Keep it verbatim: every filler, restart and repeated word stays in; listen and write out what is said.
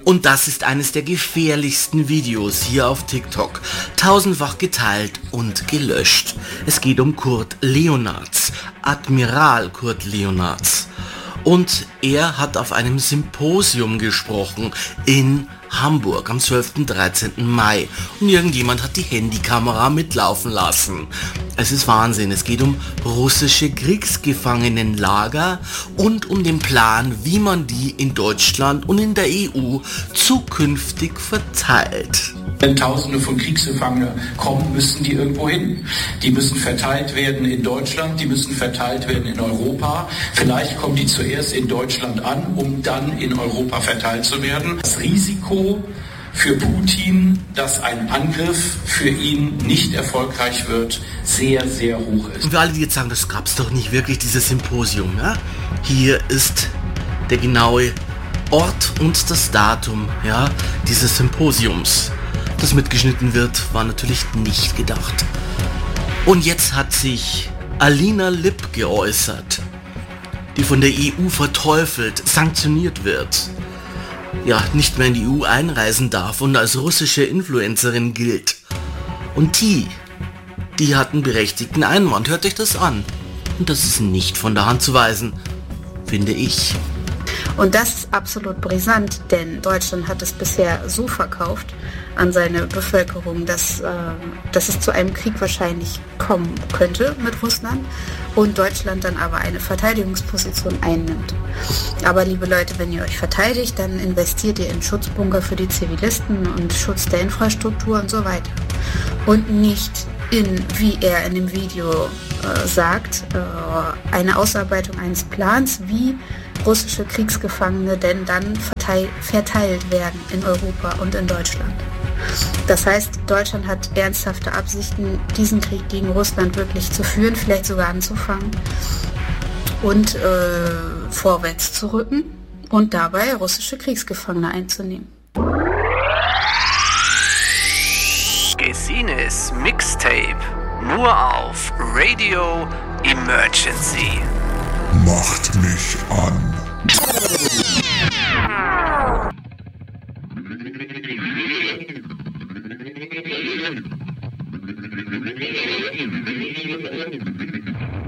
Und das ist eines der gefährlichsten Videos hier auf TikTok. Tausendfach geteilt und gelöscht. Es geht um Kurt Leonards, Admiral Kurt Leonards. Und er hat auf einem Symposium gesprochen in Hamburg am zwölften und dreizehnten Mai. Und irgendjemand hat die Handykamera mitlaufen lassen. Es ist Wahnsinn. Es geht um russische Kriegsgefangenenlager und um den Plan, wie man die in Deutschland und in der E U zukünftig verteilt. Wenn Tausende von Kriegsgefangenen kommen, müssen die irgendwo hin. Die müssen verteilt werden in Deutschland, die müssen verteilt werden in Europa. Vielleicht kommen die zuerst in Deutschland an, um dann in Europa verteilt zu werden. Das Risiko für Putin, dass ein Angriff für ihn nicht erfolgreich wird, sehr, sehr hoch ist. Und für alle, die jetzt sagen, das gab es doch nicht wirklich, dieses Symposium. Ja? Hier ist der genaue Ort und das Datum, ja, dieses Symposiums. Das mitgeschnitten wird, war natürlich nicht gedacht. Und jetzt hat sich Alina Lipp geäußert, die von der E U verteufelt, sanktioniert wird, ja, nicht mehr in die E U einreisen darf und als russische Influencerin gilt. Und die, die hat einen berechtigten Einwand. Hört euch das an. Und das ist nicht von der Hand zu weisen, finde ich. Und das ist absolut brisant, denn Deutschland hat es bisher so verkauft an seine Bevölkerung, dass, äh, dass es zu einem Krieg wahrscheinlich kommen könnte mit Russland und Deutschland dann aber eine Verteidigungsposition einnimmt. Aber liebe Leute, wenn ihr euch verteidigt, dann investiert ihr in Schutzbunker für die Zivilisten und Schutz der Infrastruktur und so weiter. Und nicht in, wie er in dem Video äh, sagt, äh, eine Ausarbeitung eines Plans, wie russische Kriegsgefangene denn dann verteil- verteilt werden in Europa und in Deutschland. Das heißt, Deutschland hat ernsthafte Absichten, diesen Krieg gegen Russland wirklich zu führen, vielleicht sogar anzufangen und äh, vorwärts zu rücken und dabei russische Kriegsgefangene einzunehmen. Gesines Mixtape nur auf Radio Emergency. Macht mich an.